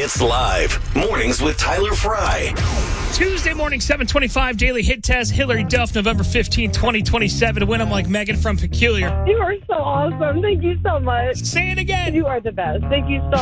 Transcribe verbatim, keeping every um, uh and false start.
Hits Live. Mornings with Tyler Fry. Tuesday morning, seven twenty-five, Daily Hit Test. Hillary Duff, November fifteenth, twenty twenty-seven. Win 'em like Megan from Peculiar. You are so awesome. Thank you so much. Say it again. You are the best. Thank you so